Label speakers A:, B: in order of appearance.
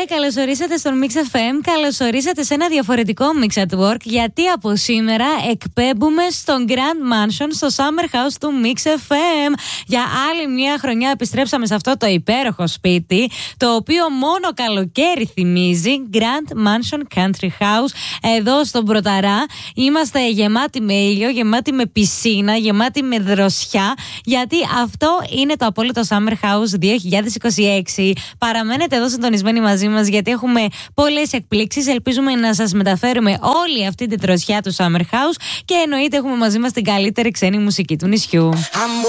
A: καλώς ορίσατε στον Mix FM. Καλώς ορίσατε σε ένα διαφορετικό Mix at Work, γιατί από σήμερα εκπέμπουμε στο Grand Mansion, στο Summer House του Mix FM. Για άλλη μια χρονιά επιστρέψαμε σε αυτό το υπέροχο σπίτι, το οποίο μόνο καλοκαίρι θυμίζει. Grand Mansion Country House, εδώ στον Πρωταρά. Είμαστε γεμάτοι με ήλιο, γεμάτοι με πισίνα, γεμάτοι με δροσιά, γιατί αυτό είναι το απόλυτο Summer House 2026. Παραμένετε εδώ συντονισμένοι μαζί μας, γιατί έχουμε πολλές εκπλήξεις. Ελπίζουμε να σας μεταφέρουμε όλη αυτή τη δροσιά του Summer House και εννοείται έχουμε μαζί μας την καλύτερη ξένη μουσική του νησιού.